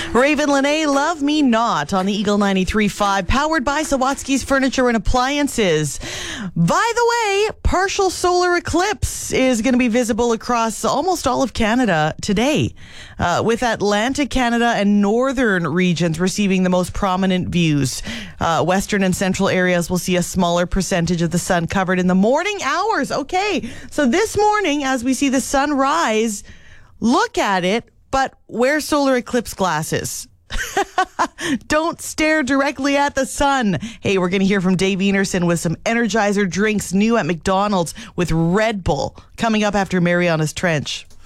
Raven Lene, Love Me Not on the Eagle 93.5, powered by Sawatsky's Furniture and Appliances. By the way, partial solar eclipse is going to be visible across almost all of Canada today, with Atlantic Canada and northern regions receiving the most prominent views. Western and central areas will see a smaller percentage of the sun covered in the morning hours. Okay, so this morning, as we see the sun rise, look at it, but wear solar eclipse glasses. Don't stare directly at the sun. Hey, we're going to hear from Dave Enerson with some Energizer drinks new at McDonald's with Red Bull coming up after Mariana's Trench.